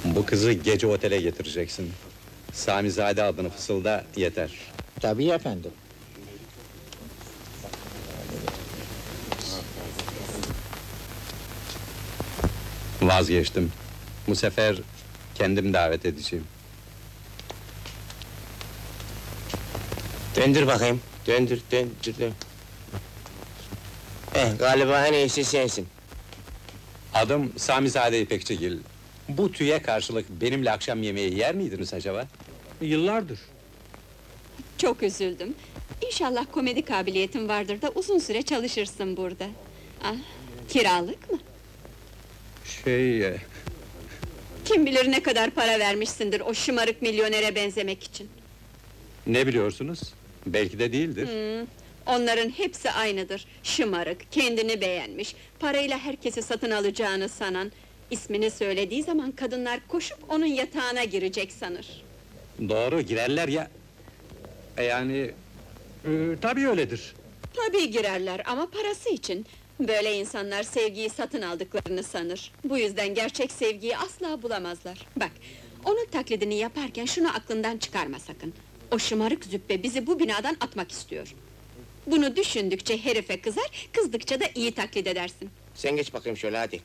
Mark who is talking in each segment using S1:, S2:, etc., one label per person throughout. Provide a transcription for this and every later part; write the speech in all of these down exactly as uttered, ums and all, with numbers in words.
S1: Bu kızı gece otele getireceksin. Samizade adını fısılda, yeter.
S2: Tabii efendim.
S1: Vazgeçtim. Bu sefer kendim davet edeceğim.
S3: Döndür bakayım, döndür, döndür, döndür. Eh, galiba en iyisi sensin.
S1: Adım Samizade İpekçigil. Bu tüye karşılık benimle akşam yemeği yer miydiniz acaba?
S4: Yıllardır.
S5: Çok üzüldüm. İnşallah komedi kabiliyetin vardır da uzun süre çalışırsın burada. Ah, kiralık mı?
S1: Şey... e,
S5: Kim bilir ne kadar para vermişsindir o şımarık milyonere benzemek için.
S1: Ne biliyorsunuz? Belki de değildir.
S5: Hmm, onların hepsi aynıdır. Şımarık, kendini beğenmiş, parayla herkesi satın alacağını sanan... ...ismini söylediği zaman kadınlar koşup onun yatağına girecek sanır.
S1: Doğru, girerler ya... E yani...
S4: Ee, tabii öyledir.
S5: Tabii girerler ama parası için. Böyle insanlar sevgiyi satın aldıklarını sanır. Bu yüzden gerçek sevgiyi asla bulamazlar. Bak, onun taklidini yaparken şunu aklından çıkarma sakın. O şımarık züppe bizi bu binadan atmak istiyor. Bunu düşündükçe herife kızar, kızdıkça da iyi taklit edersin.
S3: Sen geç bakayım şöyle hadi.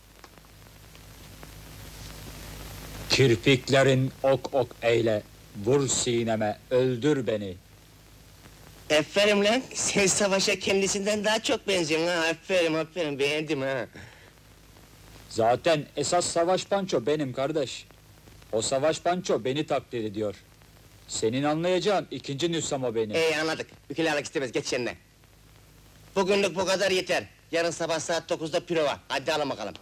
S2: Kirpiklerin ok ok eyle, vur sineme, öldür beni.
S3: Aferin lan, sen savaşa kendisinden daha çok benziyorsun ha, aferin aferin, beğendim ha.
S2: Zaten esas savaş panço benim kardeş. O savaş panço beni taklit ediyor. Senin anlayacağın ikinci nüsham o benim.
S3: İyi anladık, ukulalık istemez, geç yerine. Bugünlük bu kadar yeter, yarın sabah saat dokuzda prova, hadi alın bakalım.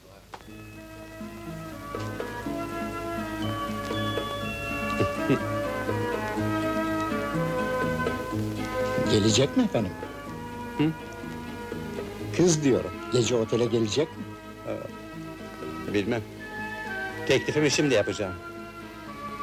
S2: Gelecek mi efendim?
S1: Hı?
S2: Kız diyorum, gece otele gelecek mi?
S1: Bilmem. Teklifimi şimdi yapacağım.